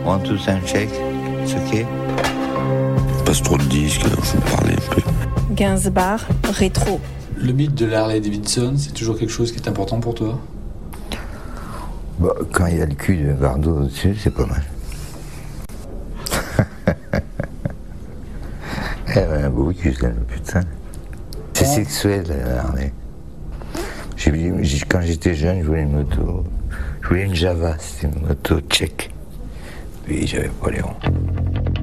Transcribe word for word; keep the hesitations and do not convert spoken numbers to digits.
One, two, sound check. C'est ok. Passe trop de disques, il faut parler un peu. Gainsbourg, rétro. Le mythe de l'Harley Davidson, c'est toujours quelque chose qui est important pour toi? Bah, quand il y a le cul de Bardot dessus, c'est pas mal. Elle avait un beau cul, elle, putain. C'est Oh. sexuel, la Harley. J'ai, j'ai, quand j'étais jeune, je voulais une moto. Je voulais une Java, c'était une moto tchèque. Puis j'avais pas les ronds.